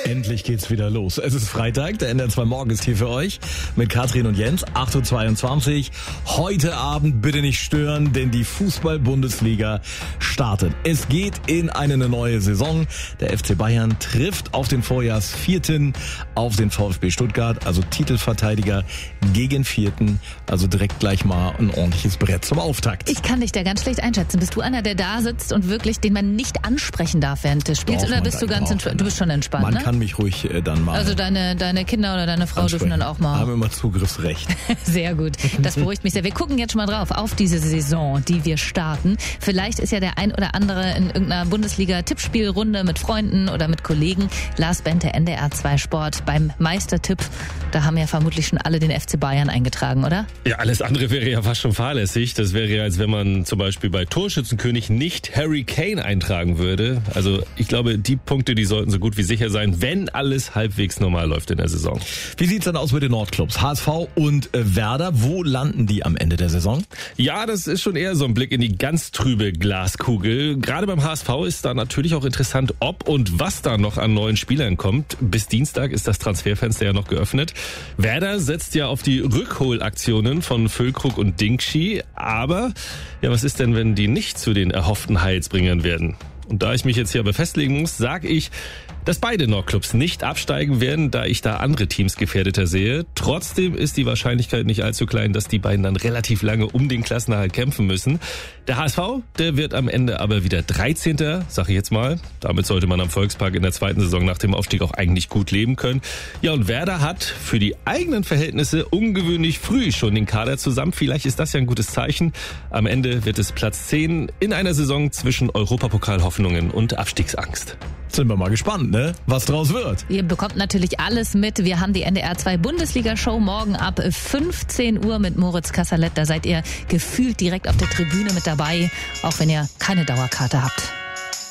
Endlich geht's wieder los. Es ist Freitag, der NDR 2 Morgen ist hier für euch mit Katrin und Jens, 8.22 Uhr. Heute Abend bitte nicht stören, denn die Fußball-Bundesliga startet. Es geht in eine neue Saison. Der FC Bayern trifft auf den Vorjahrsvierten, auf den VfB Stuttgart, also Titelverteidiger gegen Vierten. Also direkt gleich mal ein ordentliches Brett zum Auftakt. Ich kann dich da ganz schlecht einschätzen. Bist du einer, der da sitzt und wirklich, den man nicht ansprechen darf während des Spiels? Oder bist du ganz entspannt? Du bist schon entspannt, Man ne? kann mich ruhig dann mal Also deine Kinder oder deine Frau dürfen dann auch mal. Haben immer Zugriffsrecht. Sehr gut. Das beruhigt mich sehr. Wir gucken jetzt schon mal drauf auf diese Saison, die wir starten. Vielleicht ist ja der ein oder andere in irgendeiner Bundesliga-Tippspielrunde mit Freunden oder mit Kollegen. Lars Bente, NDR 2 Sport beim Meistertipp. Da haben ja vermutlich schon alle den FC Bayern eingetragen, oder? Ja, alles andere wäre ja fast schon fahrlässig. Das wäre ja, als wenn man zum Beispiel bei Torschützenkönig nicht Harry Kane eintragen würde. Also ich glaube, die Punkte, die sollten so gut wie sicher sein, wenn alles halbwegs normal läuft in der Saison. Wie sieht's dann aus mit den Nordclubs? HSV und Werder, wo landen die am Ende der Saison? Ja, das ist schon eher so ein Blick in die ganz trübe Glaskugel. Gerade beim HSV ist da natürlich auch interessant, ob und was da noch an neuen Spielern kommt. Bis Dienstag ist das Transferfenster ja noch geöffnet. Werder setzt ja auf die Rückholaktionen von Füllkrug und Dingschi. Aber ja, was ist denn, wenn die nicht zu den erhofften Heilsbringern werden? Und da ich mich jetzt hier aber festlegen muss, sage ich, dass beide Nordclubs nicht absteigen werden, da ich da andere Teams gefährdeter sehe. Trotzdem ist die Wahrscheinlichkeit nicht allzu klein, dass die beiden dann relativ lange um den Klassenerhalt kämpfen müssen. Der HSV, der wird am Ende aber wieder 13., sag ich jetzt mal. Damit sollte man am Volkspark in der zweiten Saison nach dem Aufstieg auch eigentlich gut leben können. Ja, und Werder hat für die eigenen Verhältnisse ungewöhnlich früh schon den Kader zusammen. Vielleicht ist das ja ein gutes Zeichen. Am Ende wird es Platz 10 in einer Saison zwischen Europapokalhoffnungen und Abstiegsangst. Sind wir mal gespannt, ne? Was draus wird. Ihr bekommt natürlich alles mit. Wir haben die NDR 2 Bundesliga-Show morgen ab 15 Uhr mit Moritz Kasserlet. Da seid ihr gefühlt direkt auf der Tribüne mit dabei, auch wenn ihr keine Dauerkarte habt.